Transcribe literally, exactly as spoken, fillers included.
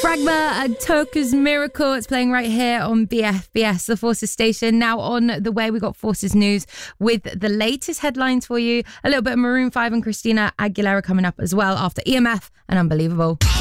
Fragma and Toka's Miracle. It's playing right here on B F B S, the Forces station. Now on the way, we got Forces News with the latest headlines for you. A little bit of Maroon five and Christina Aguilera coming up as well after E M F and Unbelievable.